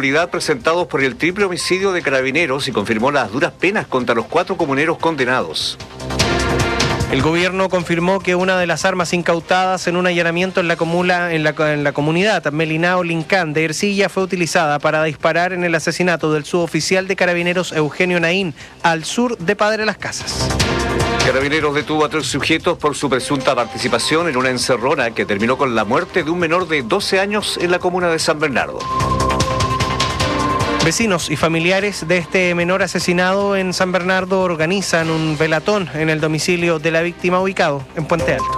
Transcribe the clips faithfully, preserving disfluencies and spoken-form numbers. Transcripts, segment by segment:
insalubridad presentados por el triple homicidio de Carabineros y confirmó las duras penas contra los cuatro comuneros condenados. El gobierno confirmó que una de las armas incautadas en un allanamiento en la, comuna, en la, en la comunidad Melinao Lincán de Ercilla fue utilizada para disparar en el asesinato del suboficial de Carabineros Eugenio Naín, al sur de Padre Las Casas. Carabineros detuvo a tres sujetos por su presunta participación en una encerrona que terminó con la muerte de un menor de doce años en la comuna de San Bernardo. Vecinos y familiares de este menor asesinado en San Bernardo organizan un velatón en el domicilio de la víctima ubicado en Puente Alto.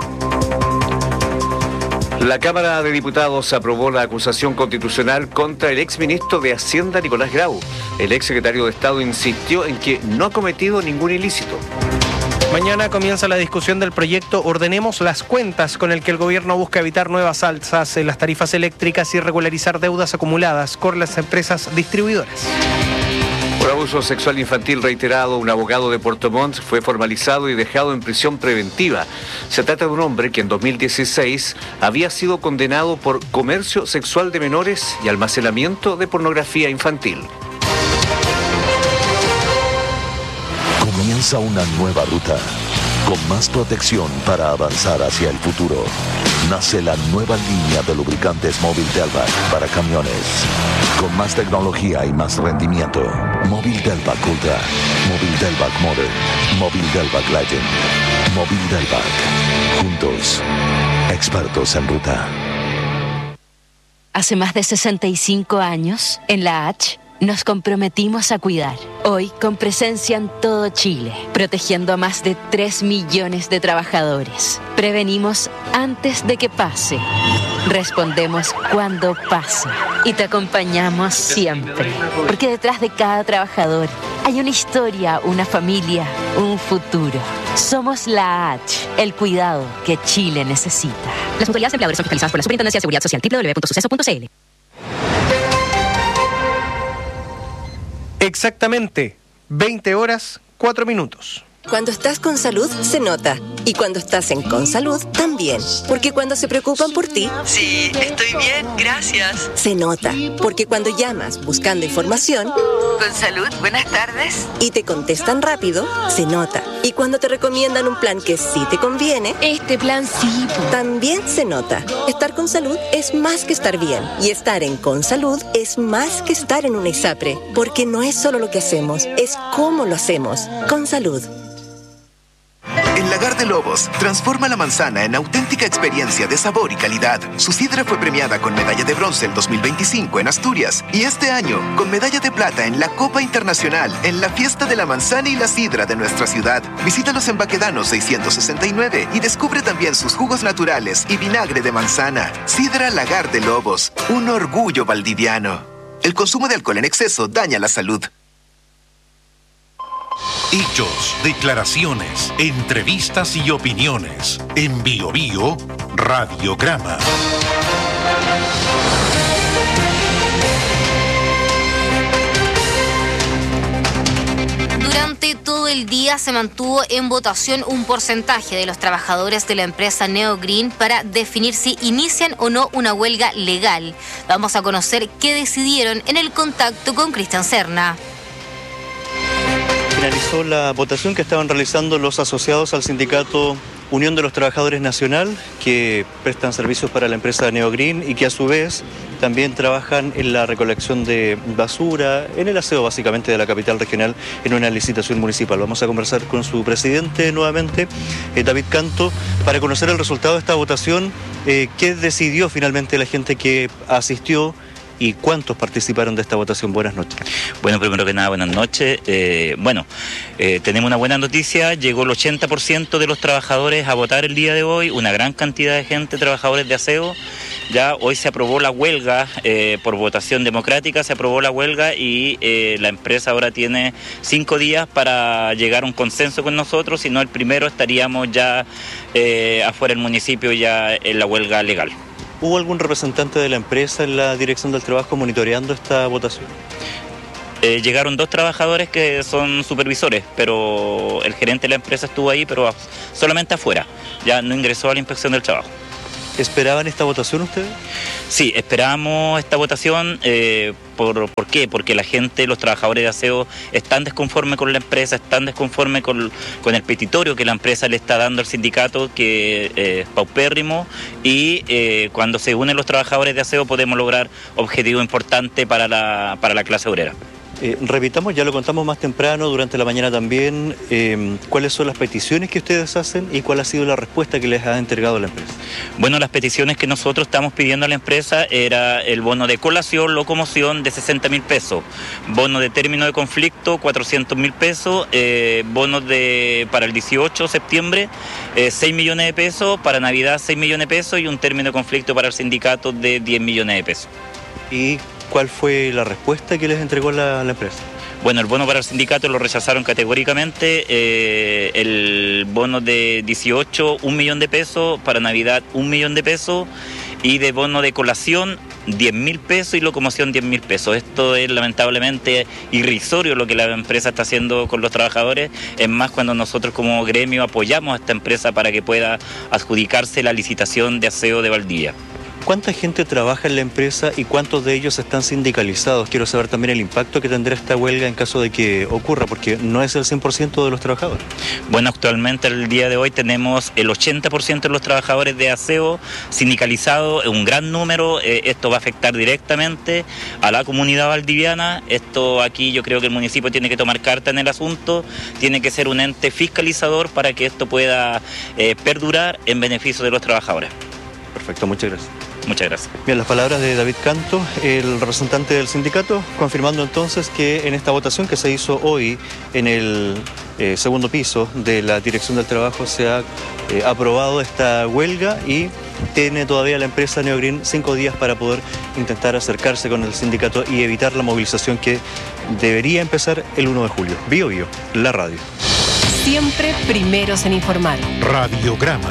La Cámara de Diputados aprobó la acusación constitucional contra el exministro de Hacienda Nicolás Grau. El exsecretario de Estado insistió en que no ha cometido ningún ilícito. Mañana comienza la discusión del proyecto Ordenemos las Cuentas, con el que el gobierno busca evitar nuevas alzas en las tarifas eléctricas y regularizar deudas acumuladas con las empresas distribuidoras. Por abuso sexual infantil reiterado, un abogado de Puerto Montt fue formalizado y dejado en prisión preventiva. Se trata de un hombre que en dos mil dieciséis había sido condenado por comercio sexual de menores y almacenamiento de pornografía infantil. Comienza una nueva ruta, con más protección para avanzar hacia el futuro. Nace la nueva línea de lubricantes Móvil Delvac para camiones. Con más tecnología y más rendimiento. Móvil Delvac Ultra, Móvil Delvac Modern, Móvil Delvac Legend, Móvil Delvac. Juntos, expertos en ruta. Hace más de sesenta y cinco años, en la H, nos comprometimos a cuidar. Hoy, con presencia en todo Chile, protegiendo a más de tres millones de trabajadores. Prevenimos antes de que pase. Respondemos cuando pasa. Y te acompañamos siempre. Porque detrás de cada trabajador hay una historia, una familia, un futuro. Somos la H, el cuidado que Chile necesita. Las mutualidades empleadores son fiscalizadas por la Superintendencia de Seguridad Social. doble u doble u doble u punto suceso punto c l. Exactamente, veinte horas, cuatro minutos. Cuando estás con salud, se nota. Y cuando estás en Consalud, también. Porque cuando se preocupan por ti... Sí, estoy bien, gracias. Se nota. Porque cuando llamas buscando información... Consalud, buenas tardes. Y te contestan rápido, se nota. Y cuando te recomiendan un plan que sí te conviene... Este plan sí. También se nota. Estar con salud es más que estar bien. Y estar en Consalud es más que estar en una ISAPRE. Porque no es solo lo que hacemos, es cómo lo hacemos. Consalud. En Lagar de Lobos, transforma la manzana en auténtica experiencia de sabor y calidad. Su sidra fue premiada con medalla de bronce el dos mil veinticinco en Asturias y este año con medalla de plata en la Copa Internacional en la Fiesta de la Manzana y la Sidra de nuestra ciudad. Visítalos en Baquedano seiscientos sesenta y nueve y descubre también sus jugos naturales y vinagre de manzana. Sidra Lagar de Lobos, un orgullo valdiviano. El consumo de alcohol en exceso daña la salud. Hechos, declaraciones, entrevistas y opiniones. En Bio Bio, Radiograma. Durante todo el día se mantuvo en votación un porcentaje de los trabajadores de la empresa Neogreen para definir si inician o no una huelga legal. Vamos a conocer qué decidieron en el contacto con Cristian Serna. Finalizó la votación que estaban realizando los asociados al sindicato Unión de los Trabajadores Nacional, que prestan servicios para la empresa Neogreen y que a su vez también trabajan en la recolección de basura, en el aseo básicamente de la capital regional en una licitación municipal. Vamos a conversar con su presidente nuevamente, eh, David Canto, para conocer el resultado de esta votación, eh, qué decidió finalmente la gente que asistió y cuántos participaron de esta votación. Buenas noches. Bueno, primero que nada, buenas noches. Eh, bueno, eh, tenemos una buena noticia. Llegó el ochenta por ciento de los trabajadores a votar el día de hoy, una gran cantidad de gente, trabajadores de aseo. Ya hoy se aprobó la huelga, eh, por votación democrática se aprobó la huelga y eh, la empresa ahora tiene cinco días para llegar a un consenso con nosotros, si no el primero estaríamos ya eh, afuera del municipio ya en la huelga legal. ¿Hubo algún representante de la empresa en la dirección del trabajo monitoreando esta votación? Eh, llegaron dos trabajadores que son supervisores, pero el gerente de la empresa estuvo ahí, pero solamente afuera, ya no ingresó a la inspección del trabajo. ¿Esperaban esta votación ustedes? Sí, esperábamos esta votación. Eh, por, ¿Por qué? Porque la gente, los trabajadores de aseo, están desconformes con la empresa, están desconformes con, con el petitorio que la empresa le está dando al sindicato, que eh, es paupérrimo, y eh, cuando se unen los trabajadores de aseo podemos lograr objetivos importantes para la, para la clase obrera. Eh, repitamos, ya lo contamos más temprano, durante la mañana también, eh, cuáles son las peticiones que ustedes hacen y cuál ha sido la respuesta que les ha entregado la empresa. Bueno, las peticiones que nosotros estamos pidiendo a la empresa era el bono de colación, locomoción de sesenta mil pesos, bono de término de conflicto cuatrocientos mil pesos, eh, bonos de, para el dieciocho de septiembre eh, seis millones de pesos, para Navidad seis millones de pesos y un término de conflicto para el sindicato de diez millones de pesos. ¿Y cuál fue la respuesta que les entregó la, la empresa? Bueno, el bono para el sindicato lo rechazaron categóricamente, eh, el bono de dieciocho, un millón de pesos, para Navidad un millón de pesos, y de bono de colación diez mil pesos y locomoción diez mil pesos. Esto es lamentablemente irrisorio lo que la empresa está haciendo con los trabajadores, es más cuando nosotros como gremio apoyamos a esta empresa para que pueda adjudicarse la licitación de aseo de Valdivia. ¿Cuánta gente trabaja en la empresa y cuántos de ellos están sindicalizados? Quiero saber también el impacto que tendrá esta huelga en caso de que ocurra, porque no es el cien por ciento de los trabajadores. Bueno, actualmente el día de hoy tenemos el ochenta por ciento de los trabajadores de aseo sindicalizados, un gran número. Eh, esto va a afectar directamente a la comunidad valdiviana. Esto aquí yo creo que el municipio tiene que tomar carta en el asunto, tiene que ser un ente fiscalizador para que esto pueda eh, perdurar en beneficio de los trabajadores. Perfecto, muchas gracias. Muchas gracias. Bien, las palabras de David Canto, el representante del sindicato, confirmando entonces que en esta votación que se hizo hoy en el eh, segundo piso de la Dirección del Trabajo se ha eh, aprobado esta huelga y tiene todavía la empresa Neogreen cinco días para poder intentar acercarse con el sindicato y evitar la movilización que debería empezar el uno de julio. Bio Bio, la radio. Siempre primeros en informar. Radiograma.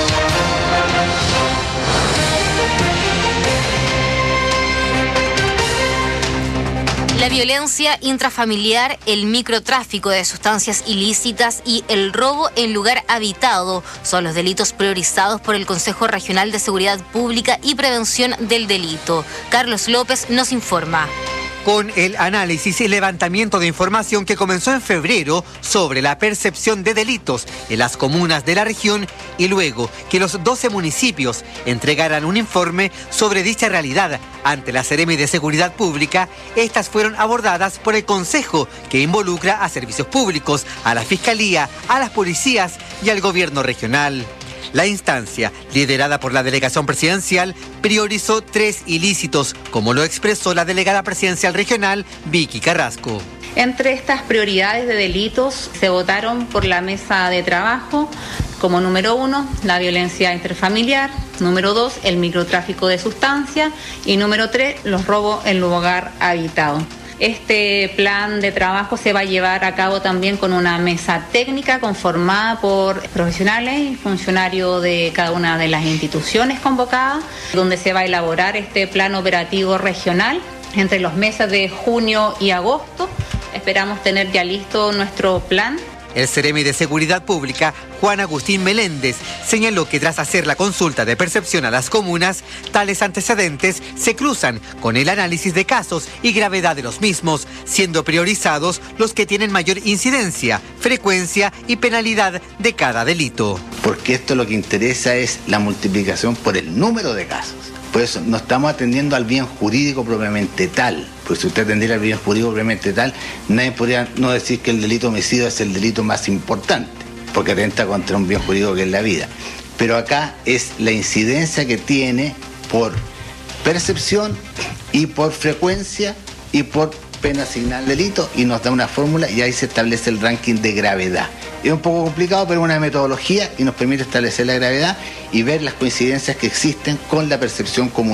La violencia intrafamiliar, el microtráfico de sustancias ilícitas y el robo en lugar habitado son los delitos priorizados por el Consejo Regional de Seguridad Pública y Prevención del Delito. Carlos López nos informa. Con el análisis y levantamiento de información que comenzó en febrero sobre la percepción de delitos en las comunas de la región y luego que los doce municipios entregaran un informe sobre dicha realidad ante la Seremi de Seguridad Pública, estas fueron abordadas por el Consejo, que involucra a servicios públicos, a la Fiscalía, a las policías y al gobierno regional. La instancia, liderada por la delegación presidencial, priorizó tres ilícitos, como lo expresó la delegada presidencial regional, Vicky Carrasco. Entre estas prioridades de delitos se votaron por la mesa de trabajo como número uno, la violencia interfamiliar, número dos, el microtráfico de sustancias y número tres, los robos en lugar habitado. Este plan de trabajo se va a llevar a cabo también con una mesa técnica conformada por profesionales y funcionarios de cada una de las instituciones convocadas, donde se va a elaborar este plan operativo regional entre los meses de junio y agosto. Esperamos tener ya listo nuestro plan. El Seremi de Seguridad Pública, Juan Agustín Meléndez, señaló que tras hacer la consulta de percepción a las comunas, tales antecedentes se cruzan con el análisis de casos y gravedad de los mismos, siendo priorizados los que tienen mayor incidencia, frecuencia y penalidad de cada delito. Porque esto lo que interesa es la multiplicación por el número de casos. Por eso no estamos atendiendo al bien jurídico propiamente tal. Pues si usted atendiera al bien jurídico propiamente tal, nadie podría no decir que el delito homicidio es el delito más importante, porque atenta contra un bien jurídico que es la vida. Pero acá es la incidencia que tiene por percepción y por frecuencia y por pena asignada al delito, y nos da una fórmula y ahí se establece el ranking de gravedad. Es un poco complicado, pero es una metodología y nos permite establecer la gravedad y ver las coincidencias que existen con la percepción comunal.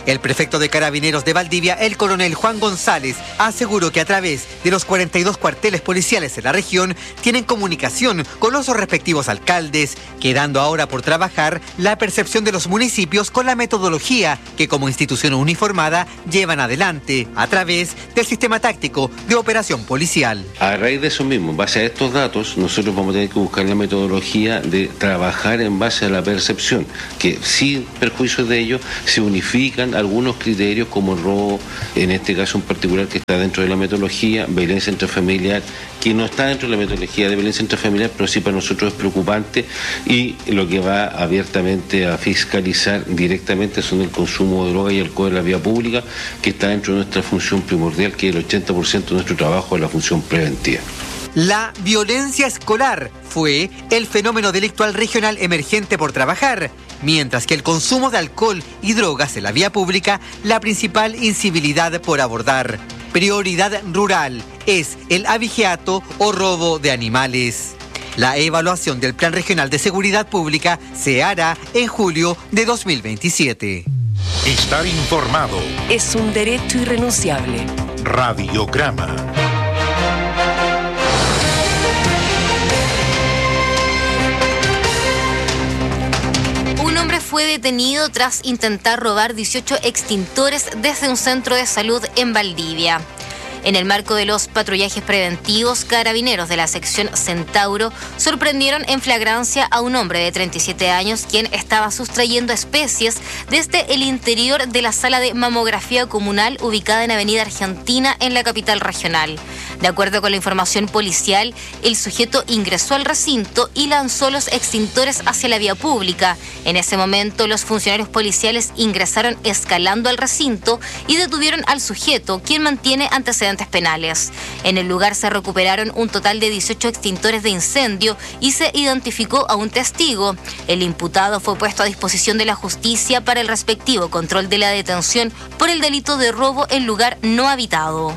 El prefecto de Carabineros de Valdivia, el coronel Juan González, aseguró que a través de los cuarenta y dos cuarteles policiales en la región tienen comunicación con los respectivos alcaldes, quedando ahora por trabajar la percepción de los municipios con la metodología que como institución uniformada llevan adelante a través del sistema táctico de operación policial. A raíz de eso mismo, en base a estos datos, nosotros vamos a tener que buscar la metodología de trabajar en base a la percepción, que sin perjuicio de ello se unifican algunos criterios como robo, en este caso en particular que está dentro de la metodología, violencia intrafamiliar, que no está dentro de la metodología de violencia intrafamiliar, pero sí para nosotros es preocupante, y lo que va abiertamente a fiscalizar directamente son el consumo de droga y alcohol en la vía pública, que está dentro de nuestra función primordial, que el ochenta por ciento de nuestro trabajo es la función preventiva. La violencia escolar fue el fenómeno delictual regional emergente por trabajar, mientras que el consumo de alcohol y drogas en la vía pública, la principal incivilidad por abordar. Prioridad rural es el abigeato o robo de animales. La evaluación del Plan Regional de Seguridad Pública se hará en julio de dos mil veintisiete. Estar informado es un derecho irrenunciable. Radiograma. Fue detenido tras intentar robar dieciocho extintores desde un centro de salud en Valdivia. En el marco de los patrullajes preventivos, carabineros de la sección Centauro sorprendieron en flagrancia a un hombre de treinta y siete años quien estaba sustrayendo especies desde el interior de la sala de mamografía comunal ubicada en Avenida Argentina en la capital regional. De acuerdo con la información policial, el sujeto ingresó al recinto y lanzó los extintores hacia la vía pública. En ese momento, los funcionarios policiales ingresaron escalando al recinto y detuvieron al sujeto, quien mantiene antecedentes penales. En el lugar se recuperaron un total de dieciocho extintores de incendio y se identificó a un testigo. El imputado fue puesto a disposición de la justicia para el respectivo control de la detención por el delito de robo en lugar no habitado.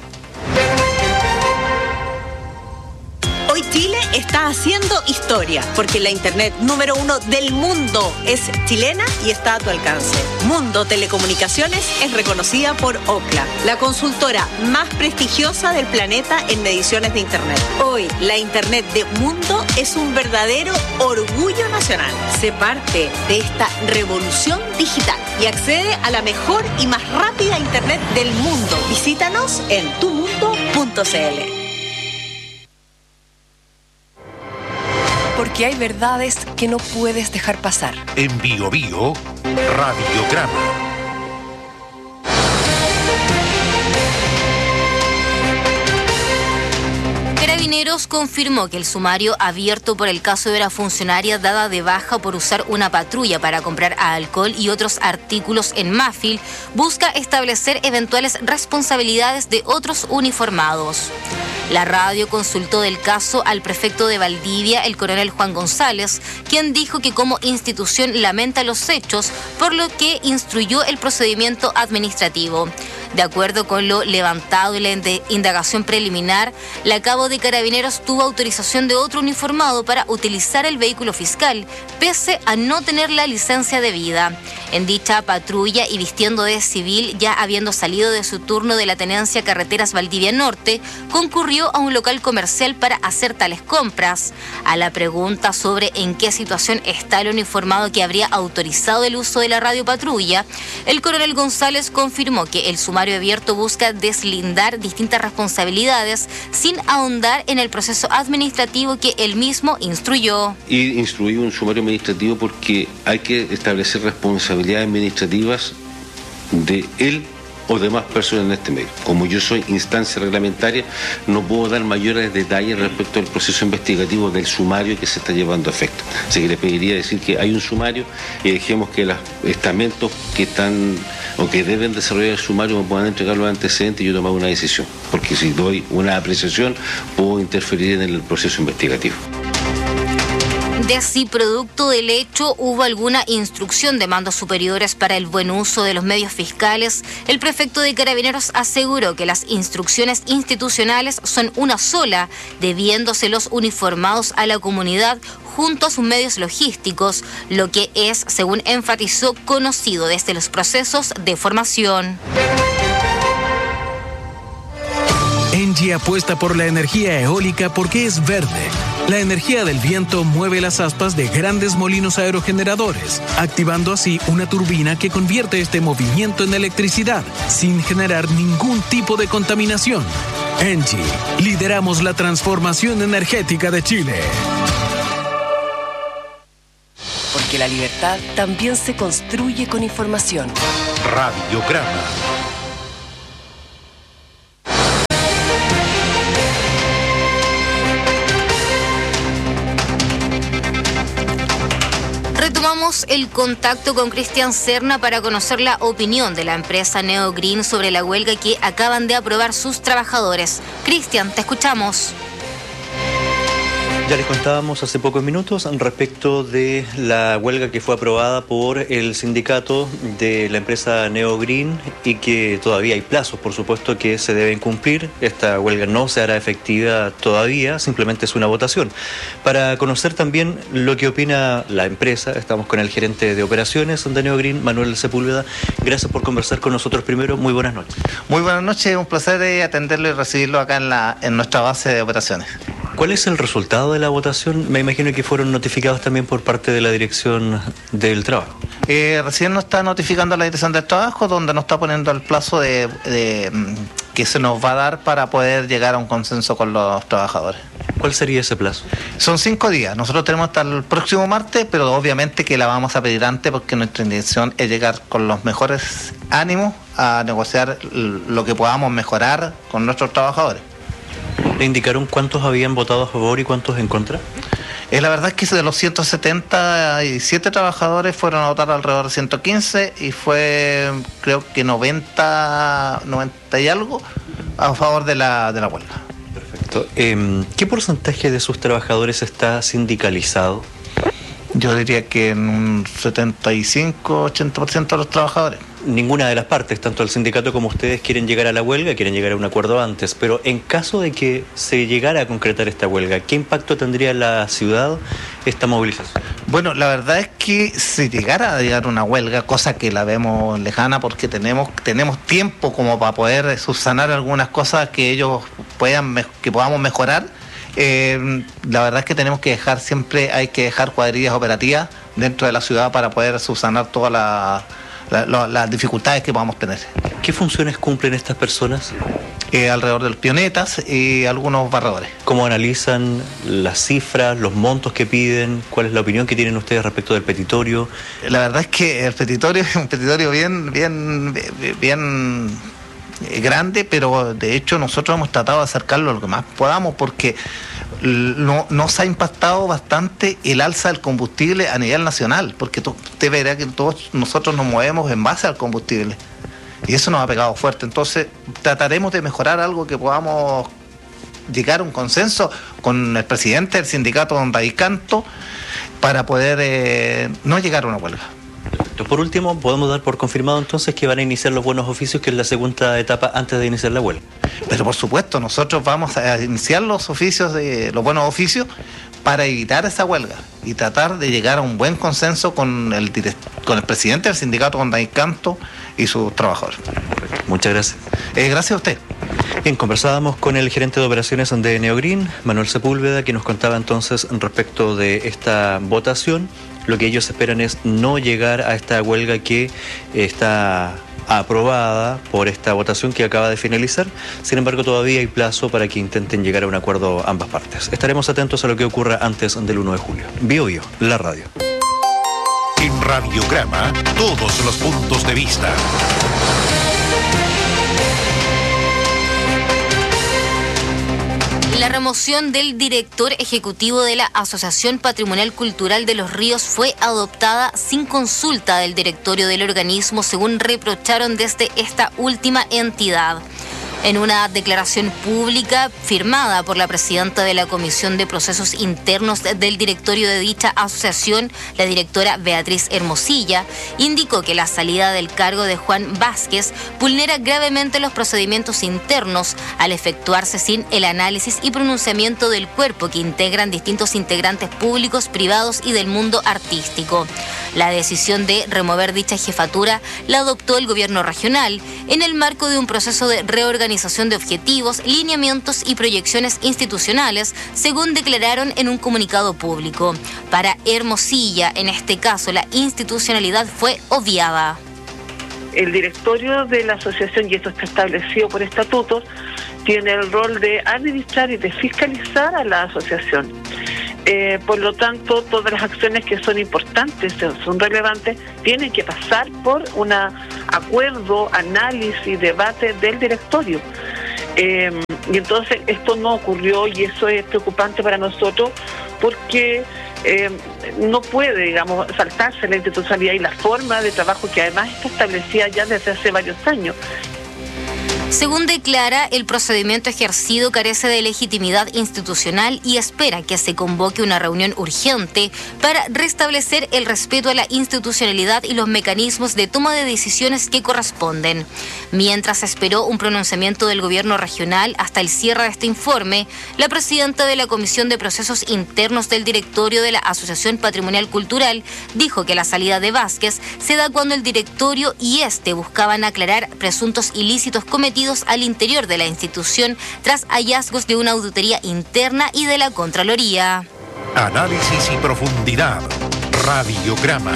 Hoy Chile está haciendo historia, porque la internet número uno del mundo es chilena y está a tu alcance. Mundo Telecomunicaciones es reconocida por Ookla, la consultora más prestigiosa del planeta en mediciones de internet. Hoy, la internet de Mundo es un verdadero orgullo nacional. Sé parte de esta revolución digital y accede a la mejor y más rápida internet del mundo. Visítanos en tu mundo punto c l. Porque hay verdades que no puedes dejar pasar. En Bio Bio, Radiograma. Carabineros confirmó que el sumario abierto por el caso de la funcionaria dada de baja por usar una patrulla para comprar alcohol y otros artículos en Mafil busca establecer eventuales responsabilidades de otros uniformados. La radio consultó del caso al prefecto de Valdivia, el coronel Juan González, quien dijo que como institución lamenta los hechos, por lo que instruyó el procedimiento administrativo. De acuerdo con lo levantado en la indagación preliminar, la cabo de Carabineros tuvo autorización de otro uniformado para utilizar el vehículo fiscal, pese a no tener la licencia debida. En dicha patrulla y vistiendo de civil, ya habiendo salido de su turno de la Tenencia Carreteras Valdivia Norte, concurrió a un local comercial para hacer tales compras. A la pregunta sobre en qué situación está el uniformado que habría autorizado el uso de la radio patrulla, el coronel González confirmó que el sumario abierto busca deslindar distintas responsabilidades sin ahondar en el proceso administrativo que él mismo instruyó. Y instruí un sumario administrativo porque hay que establecer responsabilidades administrativas de él o demás personas en este medio. Como yo soy instancia reglamentaria, no puedo dar mayores detalles respecto al proceso investigativo del sumario que se está llevando a efecto. Así que le pediría decir que hay un sumario y dejemos que los estamentos que están o que deben desarrollar el sumario me puedan entregar los antecedentes y yo tomar una decisión. Porque si doy una apreciación, puedo interferir en el proceso investigativo. De si producto del hecho hubo alguna instrucción de mandos superiores para el buen uso de los medios fiscales, el prefecto de Carabineros aseguró que las instrucciones institucionales son una sola, debiéndose los uniformados a la comunidad junto a sus medios logísticos, lo que es, según enfatizó, conocido desde los procesos de formación. Engie apuesta por la energía eólica porque es verde. La energía del viento mueve las aspas de grandes molinos aerogeneradores, activando así una turbina que convierte este movimiento en electricidad, sin generar ningún tipo de contaminación. Engie, lideramos la transformación energética de Chile. Porque la libertad también se construye con información. Radiograma. Retomamos el contacto con Cristian Serna para conocer la opinión de la empresa Neogreen sobre la huelga que acaban de aprobar sus trabajadores. Cristian, te escuchamos. Ya les contábamos hace pocos minutos respecto de la huelga que fue aprobada por el sindicato de la empresa Neogreen y que todavía hay plazos, por supuesto, que se deben cumplir. Esta huelga no se hará efectiva todavía, simplemente es una votación. Para conocer también lo que opina la empresa, estamos con el gerente de operaciones de Neogreen, Manuel Sepúlveda. Gracias por conversar con nosotros primero. Muy buenas noches. Muy buenas noches, un placer atenderlo y recibirlo acá en, la, en nuestra base de operaciones. ¿Cuál es el resultado de la votación? Me imagino que fueron notificados también por parte de la Dirección del Trabajo. Eh, recién nos está notificando la Dirección del Trabajo, donde nos está poniendo el plazo de, de que se nos va a dar para poder llegar a un consenso con los trabajadores. ¿Cuál sería ese plazo? Son cinco días. Nosotros tenemos hasta el próximo martes, pero obviamente que la vamos a pedir antes porque nuestra intención es llegar con los mejores ánimos a negociar lo que podamos mejorar con nuestros trabajadores. ¿Le indicaron cuántos habían votado a favor y cuántos en contra? Eh, la verdad es que de los ciento setenta y siete trabajadores fueron a votar alrededor de ciento quince y fue creo que noventa, noventa y algo a favor de la, de la huelga. Perfecto. Eh, ¿Qué porcentaje de sus trabajadores está sindicalizado? Yo diría que en un setenta y cinco, ochenta por ciento de los trabajadores. Ninguna de las partes, tanto el sindicato como ustedes, quieren llegar a la huelga, quieren llegar a un acuerdo antes, pero en caso de que se llegara a concretar esta huelga, ¿qué impacto tendría en la ciudad esta movilización? Bueno, la verdad es que si llegara a llegar una huelga, cosa que la vemos lejana porque tenemos, tenemos tiempo como para poder subsanar algunas cosas que ellos puedan, que podamos mejorar, eh, la verdad es que tenemos que dejar siempre, hay que dejar cuadrillas operativas dentro de la ciudad para poder subsanar todas la, la, la, las dificultades que podamos tener. ¿Qué funciones cumplen estas personas? Eh, alrededor de los pionetas y algunos barredores. ¿Cómo analizan las cifras, los montos que piden? ¿Cuál es la opinión que tienen ustedes respecto del petitorio? La verdad es que el petitorio es un petitorio bien, bien, bien grande, pero de hecho nosotros hemos tratado de acercarlo lo que más podamos porque no, nos ha impactado bastante el alza del combustible a nivel nacional, porque usted verá que todos nosotros nos movemos en base al combustible. Y eso nos ha pegado fuerte. Entonces trataremos de mejorar algo que podamos llegar a un consenso con el presidente del sindicato, don David Canto, para poder eh, no llegar a una huelga. Por último, podemos dar por confirmado entonces que van a iniciar los buenos oficios, que es la segunda etapa antes de iniciar la huelga. Pero por supuesto, nosotros vamos a iniciar los oficios, de los buenos oficios, para evitar esa huelga y tratar de llegar a un buen consenso con el, con el presidente del sindicato, don David Canto, y sus trabajadores. Muchas gracias. Eh, gracias a usted. Bien, conversábamos con el gerente de operaciones de Neogreen, Manuel Sepúlveda, que nos contaba entonces respecto de esta votación. Lo que ellos esperan es no llegar a esta huelga que está aprobada por esta votación que acaba de finalizar. Sin embargo, todavía hay plazo para que intenten llegar a un acuerdo ambas partes. Estaremos atentos a lo que ocurra antes del uno de julio. Bio Bio, la radio. En Radiograma, todos los puntos de vista. La remoción del director ejecutivo de la Asociación Patrimonial Cultural de los Ríos fue adoptada sin consulta del directorio del organismo, según reprocharon desde esta última entidad. En una declaración pública firmada por la presidenta de la Comisión de Procesos Internos del directorio de dicha asociación, la directora Beatriz Hermosilla, indicó que la salida del cargo de Juan Vázquez vulnera gravemente los procedimientos internos al efectuarse sin el análisis y pronunciamiento del cuerpo que integran distintos integrantes públicos, privados y del mundo artístico. La decisión de remover dicha jefatura la adoptó el gobierno regional en el marco de un proceso de reorganización de objetivos, lineamientos y proyecciones institucionales, según declararon en un comunicado público. Para Hermosilla, en este caso, la institucionalidad fue obviada. El directorio de la asociación, y esto está establecido por estatutos, tiene el rol de administrar y de fiscalizar a la asociación. Eh, por lo tanto, todas las acciones que son importantes, son relevantes, tienen que pasar por un acuerdo, análisis, debate del directorio. Eh, y entonces esto no ocurrió y eso es preocupante para nosotros porque eh, no puede, digamos, saltarse la institucionalidad y la forma de trabajo que además está establecida ya desde hace varios años. Según declara, el procedimiento ejercido carece de legitimidad institucional y espera que se convoque una reunión urgente para restablecer el respeto a la institucionalidad y los mecanismos de toma de decisiones que corresponden. Mientras esperó un pronunciamiento del gobierno regional hasta el cierre de este informe, la presidenta de la Comisión de Procesos Internos del directorio de la Asociación Patrimonial Cultural dijo que la salida de Vázquez se da cuando el directorio y este buscaban aclarar presuntos ilícitos cometidos al interior de la institución tras hallazgos de una auditoría interna y de la Contraloría. Análisis y profundidad. Radiograma.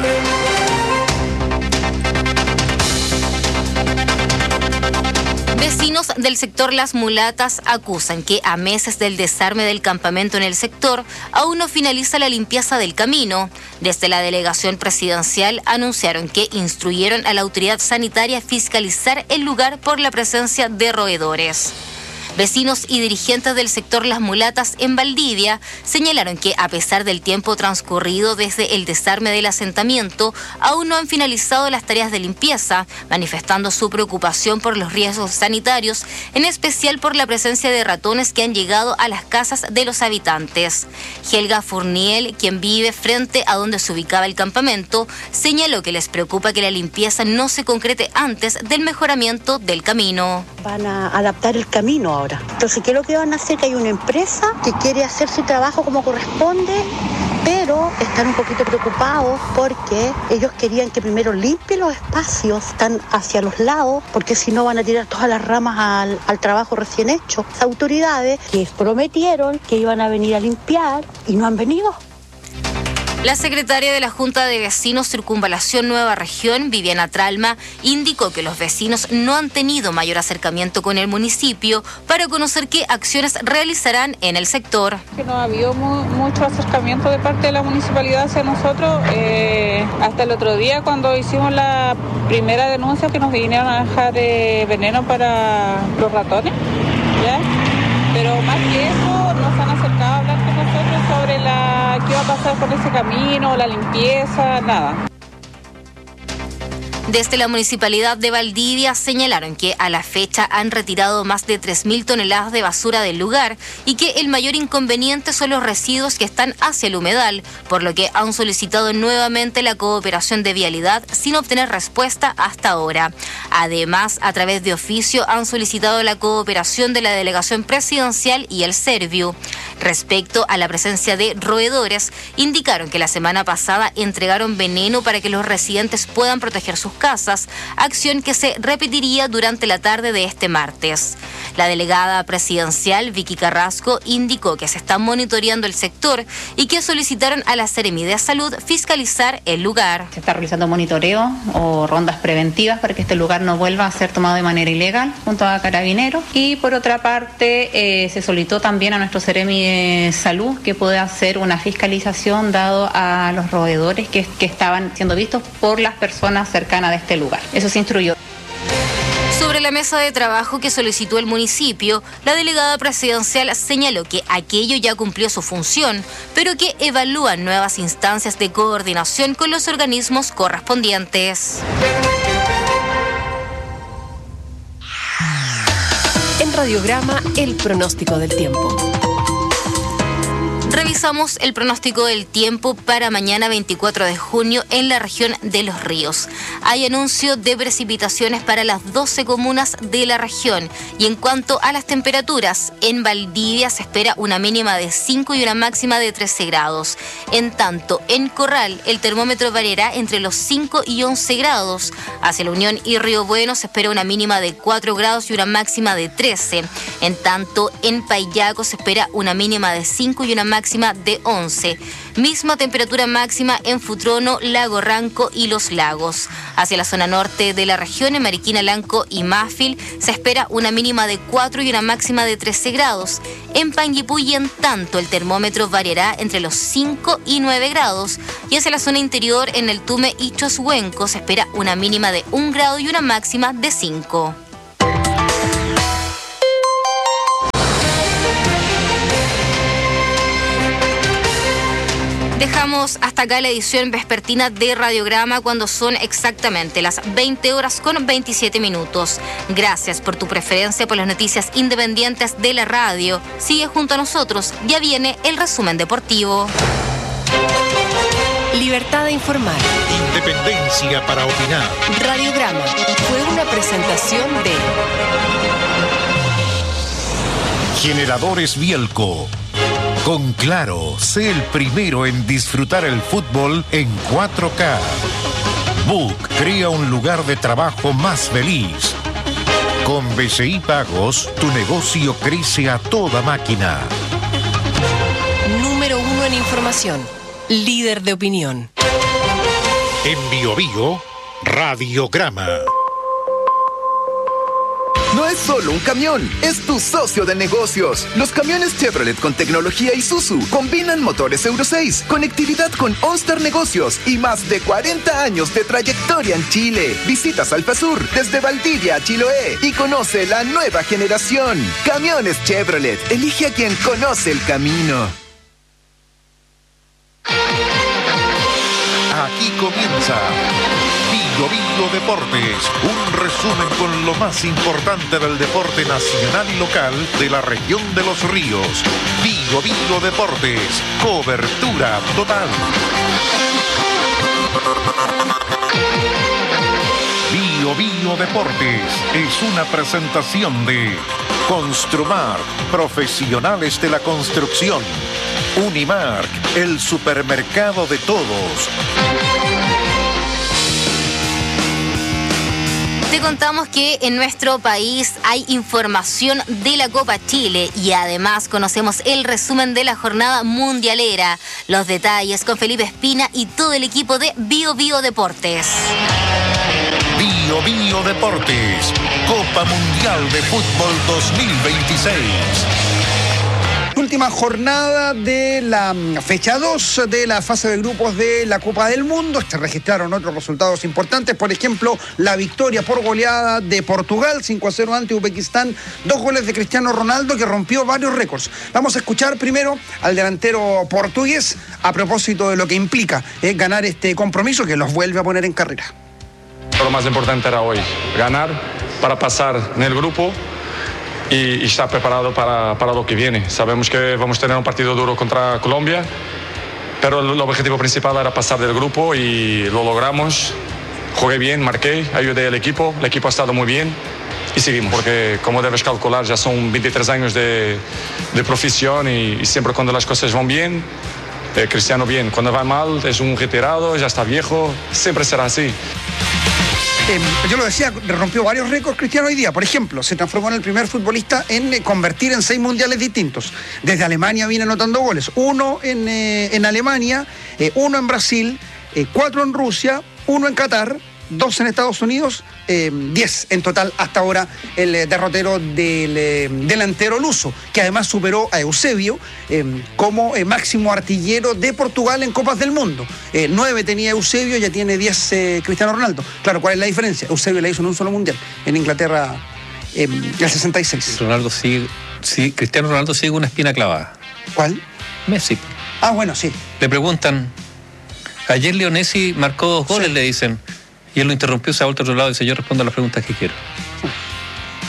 Vecinos del sector Las Mulatas acusan que a meses del desarme del campamento en el sector, aún no finaliza la limpieza del camino. Desde la delegación presidencial anunciaron que instruyeron a la autoridad sanitaria a fiscalizar el lugar por la presencia de roedores. Vecinos y dirigentes del sector Las Mulatas en Valdivia señalaron que a pesar del tiempo transcurrido desde el desarme del asentamiento, aún no han finalizado las tareas de limpieza, manifestando su preocupación por los riesgos sanitarios, en especial por la presencia de ratones que han llegado a las casas de los habitantes. Helga Furniel, quien vive frente a donde se ubicaba el campamento, señaló que les preocupa que la limpieza no se concrete antes del mejoramiento del camino. Van a adaptar el camino ahora. Entonces, ¿qué es lo que van a hacer? Que hay una empresa que quiere hacer su trabajo como corresponde, pero están un poquito preocupados porque ellos querían que primero limpien los espacios, están hacia los lados, porque si no van a tirar todas las ramas al, al trabajo recién hecho. Las autoridades que prometieron que iban a venir a limpiar y no han venido. La secretaria de la Junta de Vecinos Circunvalación Nueva Región, Viviana Tralma, indicó que los vecinos no han tenido mayor acercamiento con el municipio para conocer qué acciones realizarán en el sector. Que no ha habido mu mucho acercamiento de parte de la municipalidad hacia nosotros. Eh, hasta el otro día, cuando hicimos la primera denuncia, que nos vinieron a dejar de veneno para los ratones, ¿ya? Pero más que eso, nos han acercado a hablar con nosotros sobre la qué va a pasar con ese camino, la limpieza, nada. Desde la Municipalidad de Valdivia señalaron que a la fecha han retirado más de tres mil toneladas de basura del lugar y que el mayor inconveniente son los residuos que están hacia el humedal, por lo que han solicitado nuevamente la cooperación de vialidad sin obtener respuesta hasta ahora. Además, a través de oficio han solicitado la cooperación de la Delegación Presidencial y el Serviu. Respecto a la presencia de roedores, indicaron que la semana pasada entregaron veneno para que los residentes puedan proteger sus casas, acción que se repetiría durante la tarde de este martes. La delegada presidencial, Vicky Carrasco, indicó que se está monitoreando el sector y que solicitaron a la Seremi de Salud fiscalizar el lugar. Se está realizando monitoreo o rondas preventivas para que este lugar no vuelva a ser tomado de manera ilegal junto a Carabineros. Y por otra parte, eh, se solicitó también a nuestro Seremi de Salud que pueda hacer una fiscalización dado a los roedores que, que estaban siendo vistos por las personas cercanas de este lugar. Eso se instruyó. Sobre la mesa de trabajo que solicitó el municipio, la delegada presidencial señaló que aquello ya cumplió su función, pero que evalúan nuevas instancias de coordinación con los organismos correspondientes. En Radiograma, el pronóstico del tiempo. Revisamos el pronóstico del tiempo para mañana veinticuatro de junio en la región de Los Ríos. Hay anuncio de precipitaciones para las doce comunas de la región. Y en cuanto a las temperaturas, en Valdivia se espera una mínima de cinco y una máxima de trece grados. En tanto, en Corral el termómetro variará entre los cinco y once grados. Hacia la Unión y Río Bueno se espera una mínima de cuatro grados y una máxima de trece. En tanto, en Paillaco se espera una mínima de cinco y una máxima de once. Misma temperatura máxima en Futrono, Lago Ranco y Los Lagos. Hacia la zona norte de la región, en Mariquina, Lanco y Mafil, se espera una mínima de cuatro y una máxima de trece grados. En Panguipulli, en tanto, el termómetro variará entre los cinco y nueve grados. Y hacia la zona interior, en el Tume y Choshuenco, se espera una mínima de un grado y una máxima de cinco. Dejamos hasta acá la edición vespertina de Radiograma cuando son exactamente las veinte horas con veintisiete minutos. Gracias por tu preferencia por las noticias independientes de la radio. Sigue junto a nosotros, ya viene el resumen deportivo. Libertad de informar. Independencia para opinar. Radiograma fue una presentación de Generadores Bielco. Con Claro, sé el primero en disfrutar el fútbol en cuatro K. Book crea un lugar de trabajo más feliz. Con B C I Pagos, tu negocio crece a toda máquina. Número uno en información. Líder de opinión. En Bio Bio, Radiograma. No es solo un camión, es tu socio de negocios. Los camiones Chevrolet con tecnología Isuzu combinan motores Euro seis, conectividad con OnStar Negocios y más de cuarenta años de trayectoria en Chile. Visita Salfasur desde Valdivia a Chiloé y conoce la nueva generación. Camiones Chevrolet, elige a quien conoce el camino. Aquí comienza Bio Bio Deportes, un resumen con lo más importante del deporte nacional y local de la región de Los Ríos. Bio Bio Deportes, cobertura total. Bio Bio Deportes es una presentación de Construmark, profesionales de la construcción. Unimark, el supermercado de todos. Te contamos que en nuestro país hay información de la Copa Chile y además conocemos el resumen de la jornada mundialera. Los detalles con Felipe Espina y todo el equipo de Bio Bio Deportes. Bio Bio Deportes, Copa Mundial de Fútbol dos mil veintiséis. Última jornada de la fecha dos de la fase de grupos de la Copa del Mundo. Se registraron otros resultados importantes, por ejemplo, la victoria por goleada de Portugal, cinco a cero ante Uzbekistán, dos goles de Cristiano Ronaldo que rompió varios récords. Vamos a escuchar primero al delantero portugués a propósito de lo que implica eh, ganar este compromiso que los vuelve a poner en carrera. Lo más importante era hoy, ganar para pasar en el grupo y, y estar preparado para, para lo que viene. Sabemos que vamos a tener un partido duro contra Colombia, pero el, el objetivo principal era pasar del grupo y lo logramos. Jugué bien, marqué, ayudé al equipo, el equipo ha estado muy bien y seguimos, porque como debes calcular ya son veintitrés años de, de profesión y, y siempre cuando las cosas van bien, eh, Cristiano bien, cuando va mal es un retirado, ya está viejo, siempre será así. Eh, yo lo decía, rompió varios récords Cristiano hoy día. Por ejemplo, se transformó en el primer futbolista en eh, convertir en seis mundiales distintos. Desde Alemania viene anotando goles. Uno en, eh, en Alemania, eh, uno en Brasil, eh, cuatro en Rusia, uno en Qatar, dos en Estados Unidos, eh, diez en total hasta ahora el eh, derrotero del eh, delantero luso, que además superó a Eusebio eh, como eh, máximo artillero de Portugal en Copas del Mundo. Eh, nueve tenía Eusebio, ya tiene diez eh, Cristiano Ronaldo. Claro, ¿cuál es la diferencia? Eusebio la hizo en un solo mundial, en Inglaterra, eh, el sesenta y seis. Ronaldo sigue, sí, Cristiano Ronaldo sigue una espina clavada. ¿Cuál? Messi. Ah, bueno, sí. Le preguntan, ayer Leo Messi marcó dos goles, sí. Le dicen. Y él lo interrumpió, se ha vuelto a otro lado y dice, yo respondo a las preguntas que quiero.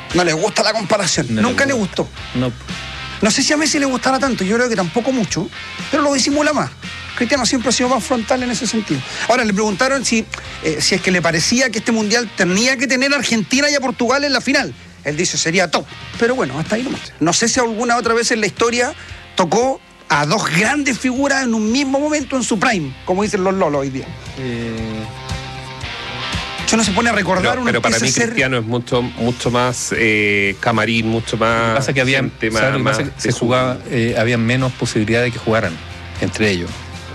No le gusta la comparación, No nunca le le gustó. No. No sé si a Messi le gustará tanto, yo creo que tampoco mucho, pero lo disimula más. Cristiano siempre ha sido más frontal en ese sentido. Ahora, le preguntaron si, eh, si es que le parecía que este Mundial tenía que tener a Argentina y a Portugal en la final. Él dice, sería top. Pero bueno, hasta ahí nomás. No sé si alguna otra vez en la historia tocó a dos grandes figuras en un mismo momento en su prime, como dicen los lolos hoy día. Eh... Uno se pone a recordar, Pero, uno pero para mí ser... Cristiano es mucho mucho más eh, camarín, mucho más... Lo que pasa es que había, gente, más, ¿sabes lo que más pasa? Se jugaba, eh, había menos posibilidad de que jugaran entre ellos.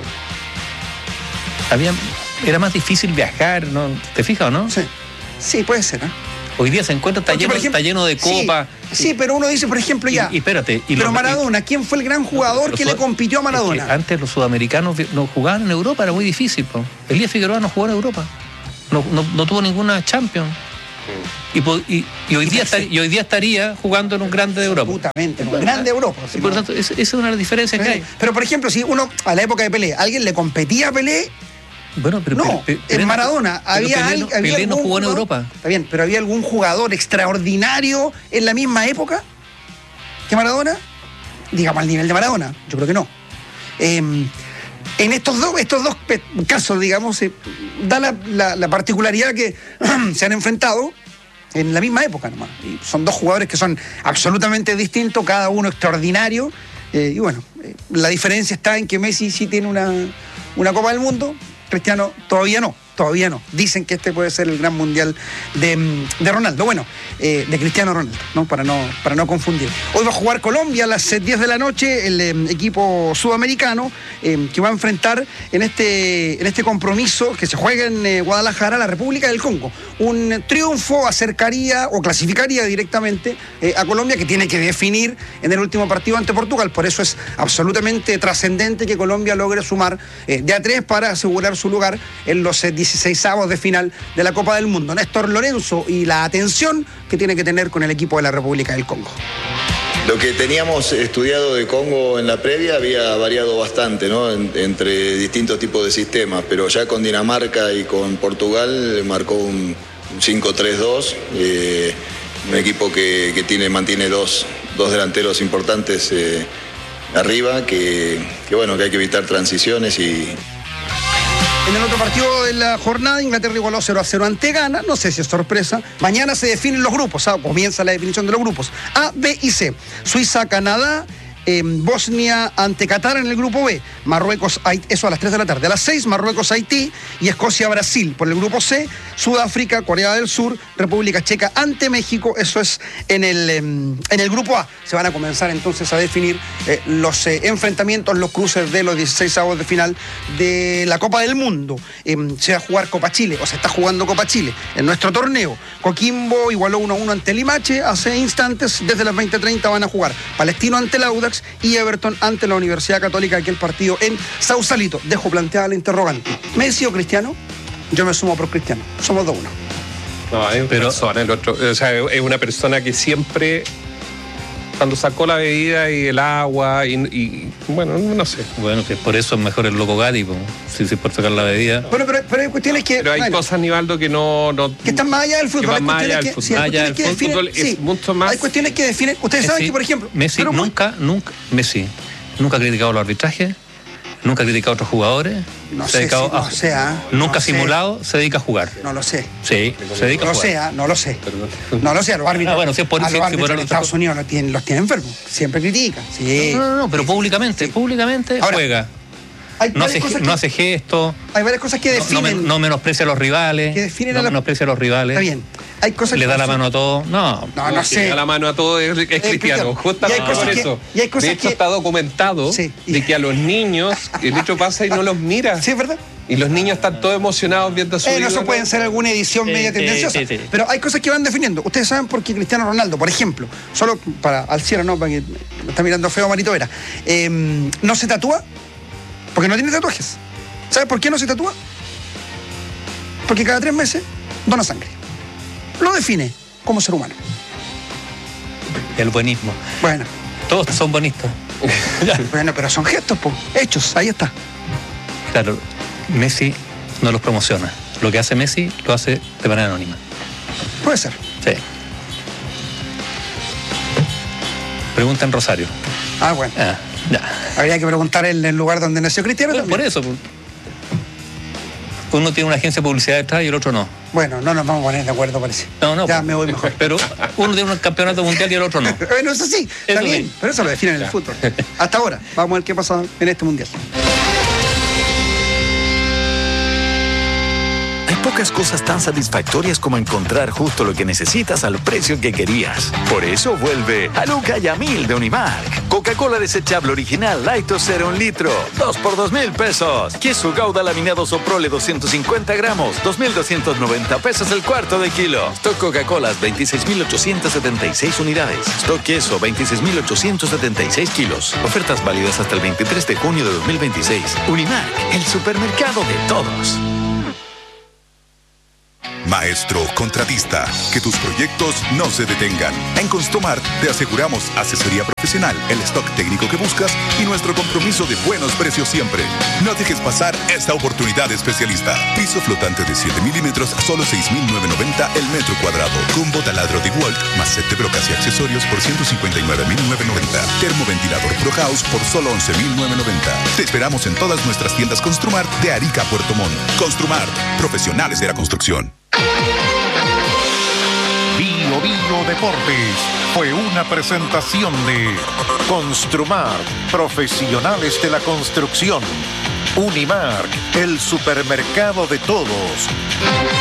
Había, era más difícil viajar, ¿no? ¿Te fijas o no? Sí, sí, puede ser, ¿eh? Hoy día se encuentra, está, lleno, ejemplo, está lleno de copas. Sí, sí, pero uno dice, por ejemplo, ya. Y, y espérate. Y pero los, Maradona, ¿quién fue el gran jugador no, que le compitió a Maradona? Es que antes los sudamericanos no jugaban en Europa, era muy difícil. Po. Elías Figueroa no jugó en Europa. No, no, no tuvo ninguna Champions. Y, y, y, hoy día estar, y hoy día estaría jugando en un grande de Europa. Absolutamente, en un grande de Europa. Sí, por lo tanto, esa es una de las diferencias pero, que hay. Pero, por ejemplo, si uno, a la época de Pelé, alguien le competía a Pelé. Bueno, pero no, Pelé, Pelé, en Maradona pero había, Pelé, al, había Pelé no jugó en jugador, Europa. Está bien, pero había algún jugador extraordinario en la misma época que Maradona, digamos al nivel de Maradona. Yo creo que no. Eh, en estos dos, estos dos casos, digamos, eh, da la, la, la particularidad que se han enfrentado en la misma época nomás. Y son dos jugadores que son absolutamente distintos, cada uno extraordinario. Eh, y bueno, eh, la diferencia está en que Messi sí tiene una, una Copa del Mundo, Cristiano todavía no, todavía no. Dicen que este puede ser el gran mundial de, de Ronaldo, bueno, eh, de Cristiano Ronaldo, ¿no? Para no, para no confundir. Hoy va a jugar Colombia a las diez de la noche, el eh, equipo sudamericano eh, que va a enfrentar en este, en este compromiso que se juega en eh, Guadalajara, la República del Congo. Un triunfo acercaría o clasificaría directamente eh, a Colombia, que tiene que definir en el último partido ante Portugal. Por eso es absolutamente trascendente que Colombia logre sumar eh, de a tres para asegurar su lugar en los eh, dieciseisavos de final de la Copa del Mundo. Néstor Lorenzo y la atención que tiene que tener con el equipo de la República del Congo. Lo que teníamos estudiado de Congo en la previa había variado bastante, ¿no? En, entre distintos tipos de sistemas, pero ya con Dinamarca y con Portugal marcó un cinco tres dos, eh, un equipo que, que tiene, mantiene dos, dos delanteros importantes eh, arriba, que, que bueno, que hay que evitar transiciones y... En el otro partido de la jornada, Inglaterra igualó cero a cero ante Ghana. No sé si es sorpresa. Mañana se definen los grupos. ¿Ah? Comienza la definición de los grupos. A, B y C. Suiza, Canadá, eh, Bosnia ante Qatar en el grupo B. Marruecos, Haití, eso a las tres de la tarde. A las seis, Marruecos, Haití y Escocia, Brasil. Por el grupo C, Sudáfrica, Corea del Sur, República Checa ante México. Eso es en el, eh, en el grupo A. Se van a comenzar entonces a definir eh, los eh, enfrentamientos, los cruces de los dieciseisavos de final de la Copa del Mundo. Eh, se va a jugar Copa Chile, o se está jugando Copa Chile en nuestro torneo. Coquimbo igualó uno a uno ante Limache hace instantes. Desde las veinte treinta van a jugar Palestino ante el Audax y Everton ante la Universidad Católica, aquel partido en Sausalito. Dejo planteada la interrogante. ¿Messi o Cristiano? Yo me sumo por Cristiano. Somos dos uno. No, es una Pero, persona, el otro, o sea, es una persona que siempre, cuando sacó la bebida y el agua, y, y bueno, no sé. Bueno, que por eso es mejor el loco Gatti, po, si se puede sacar la bebida. Bueno, pero, pero hay cuestiones que... Pero hay bueno, cosas, Nivaldo, que no, no... que están más allá del fútbol. Que Hay van más allá cuestiones del que, fútbol. sí, hay Más allá cuestiones que del fútbol definen, es sí, mucho más... hay cuestiones que definen... Ustedes saben Messi, que, por ejemplo... Messi pero, nunca, nunca, Messi nunca ha criticado los arbitrajes, nunca ha criticado a otros jugadores. No se sé, ha dedicado si, no a, sé, ¿ah? nunca no ha simulado, sé. se dedica a jugar. No lo sé. Sí, se dedica no a jugar. Lo sé, ¿ah? No lo sé. No lo sé, a los árbitros. Ah, bueno, si es por, a si, los si árbitros por en Estados Unidos los tienen, los tienen enfermos. Siempre critican. Sí. No, no, no, pero sí, públicamente, sí. públicamente Ahora, juega. Hay No hace, cosas no que, hace gestos. hay varias cosas que No, definen. no, no menosprecia a los rivales. Que definen no a la- menosprecia a los rivales. Está bien. Hay cosas Le que da la definen- mano a todos. No. No, no Que sé. le da la mano a todo es, es cristiano, cristiano. justamente Y hay cosas por que- eso. y hay cosas de hecho que- está documentado Sí. de que a los niños el hecho pasa y no los mira. Sí, es verdad. Y los niños están todos emocionados viendo a su Eh, no, eso ídolo. pueden ser alguna edición Sí, media sí, tendenciosa. sí, sí. Pero hay cosas que van definiendo. Ustedes saben por qué Cristiano Ronaldo, por ejemplo, solo para al cierre, no, para que me está mirando feo Marito Vera, eh, no se tatúa porque no tiene tatuajes. ¿Sabes por qué no se tatúa? Porque cada tres meses dona sangre. Lo define como ser humano. El buenismo. Bueno, Todos son bonistas. bueno, pero son gestos, po, hechos, ahí está. Claro, Messi no los promociona. Lo que hace Messi lo hace de manera anónima. Puede ser. Sí. Pregunta en Rosario. Ah, bueno. Ah, ya. Habría que preguntar en el lugar donde nació Cristiano Bueno, también. por eso. Uno tiene una agencia de publicidad detrás y el otro no. Bueno, no nos vamos a poner de acuerdo, parece. No, no. Ya me voy mejor. Pero uno tiene un campeonato mundial y el otro no. Bueno, eso sí, Eso también. sí. Pero eso lo definen en el fútbol. Hasta ahora, vamos a ver qué pasa en este mundial. Hay pocas cosas tan satisfactorias como encontrar justo lo que necesitas al precio que querías. Por eso vuelve a Luca y a Mil de Unimark. Coca-Cola desechable original Light o Cero un litro, dos por dos mil pesos. Queso Gouda laminado Soprole doscientos cincuenta gramos, dos mil doscientos noventa pesos el cuarto de kilo. Stock Coca-Cola veintiséis mil ochocientos setenta y seis unidades. Stock queso veintiséis mil ochocientos setenta y seis kilos. Ofertas válidas hasta el veintitrés de junio de dos mil veintiséis. Unimark, el supermercado de todos. Maestro contratista, que tus proyectos no se detengan. En Construmart te aseguramos asesoría profesional, el stock técnico que buscas y nuestro compromiso de buenos precios siempre. No dejes pasar esta oportunidad especialista. Piso flotante de siete milímetros a solo seis mil novecientos noventa el metro cuadrado. Combo taladro de Walt más set de brocas y accesorios por ciento cincuenta y nueve mil novecientos noventa. Termoventilador Pro House por solo once mil novecientos noventa. Te esperamos en todas nuestras tiendas Construmart de Arica a Puerto Montt. Construmart, profesionales de la construcción. Bio Bio Deportes fue una presentación de Construmar, profesionales de la construcción. Unimark, el supermercado de todos.